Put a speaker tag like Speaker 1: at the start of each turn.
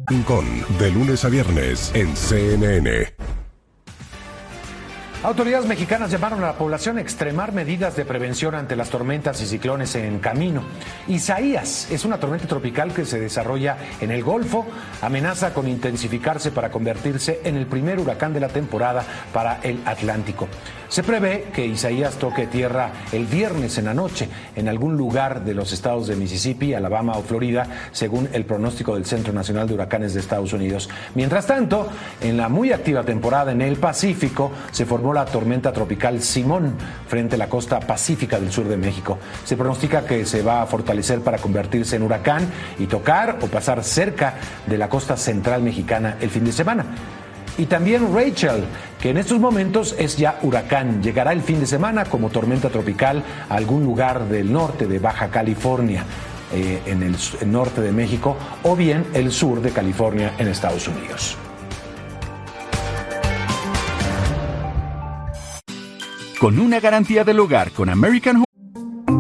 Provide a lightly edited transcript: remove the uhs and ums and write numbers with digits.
Speaker 1: Rincón, de lunes a viernes en CNN.
Speaker 2: Autoridades mexicanas llamaron a la población a extremar medidas de prevención ante las tormentas y ciclones en camino. Isaías es una tormenta tropical que se desarrolla en el Golfo, amenaza con intensificarse para convertirse en el primer huracán de la temporada para el Atlántico. Se prevé que Isaías toque tierra el viernes en la noche en algún lugar de los estados de Mississippi, Alabama o Florida, según el pronóstico del Centro Nacional de Huracanes de Estados Unidos. Mientras tanto, en la muy activa temporada en el Pacífico, se formó la tormenta tropical Simón frente a la costa pacífica del sur de México. Se pronostica que se va a fortalecer para convertirse en huracán y tocar o pasar cerca de la costa central mexicana el fin de semana. Y también Rachel, que en estos momentos es ya huracán, llegará el fin de semana como tormenta tropical a algún lugar del norte de Baja California, en el norte de México, o bien el sur de California en Estados Unidos.
Speaker 3: Con una garantía del hogar con American